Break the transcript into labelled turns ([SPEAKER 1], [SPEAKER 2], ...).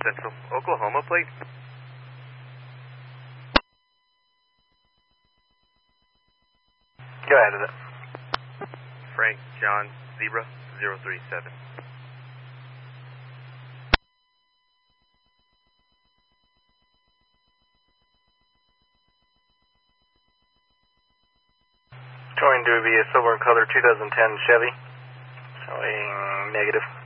[SPEAKER 1] Central Oklahoma plate.
[SPEAKER 2] Go ahead with it.
[SPEAKER 1] Frank John Zebra 037.
[SPEAKER 2] Going to be a silver and color 2010 Chevy. Showing negative.